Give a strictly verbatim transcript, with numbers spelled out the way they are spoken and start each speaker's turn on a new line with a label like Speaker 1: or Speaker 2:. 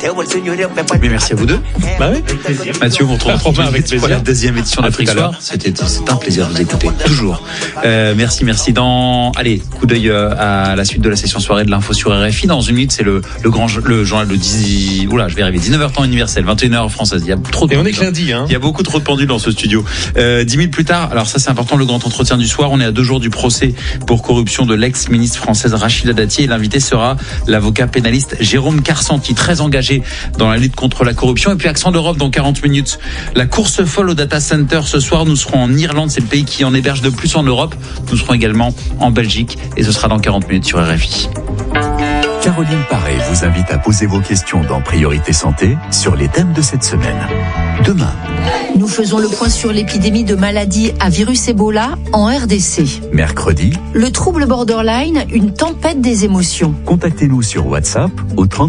Speaker 1: Mais merci à vous deux.
Speaker 2: Bah oui.
Speaker 1: Mathieu, on se retrouve
Speaker 2: avec plaisir.
Speaker 1: pour la deuxième édition d'Afrique Soir. C'était, c'est un plaisir de vous écouter, toujours. Euh, merci, merci. Dans, allez, coup d'œil à la suite de la session soirée de l'info sur R F I. Dans une minute, c'est le, le grand, le journal de dix, oula, je vais arriver, dix-neuf heures temps universel, vingt et une heures française. Il y a trop de
Speaker 2: Et on est
Speaker 1: pendules,
Speaker 2: que lundi, hein.
Speaker 1: Il y a beaucoup trop de pendules dans ce studio. Euh, dix minutes plus tard, alors ça c'est important, le grand entretien du soir. On est à deux jours du procès pour corruption de l'ex-ministre française Rachida Dati et l'invité sera l'avocat pénaliste Jérôme Karsanti, très engagé dans la lutte contre la corruption. Et puis accent d'Europe dans quarante minutes. La course folle au data center ce soir. Nous serons en Irlande, c'est le pays qui en héberge de plus en Europe. Nous serons également en Belgique et ce sera dans quarante minutes sur R F I.
Speaker 3: Caroline Paré vous invite à poser vos questions dans Priorité Santé sur les thèmes de cette semaine. Demain,
Speaker 4: nous faisons le point sur l'épidémie de maladies à virus Ebola en R D C.
Speaker 3: Mercredi,
Speaker 4: le trouble borderline, une tempête des émotions.
Speaker 3: Contactez-nous sur WhatsApp au trente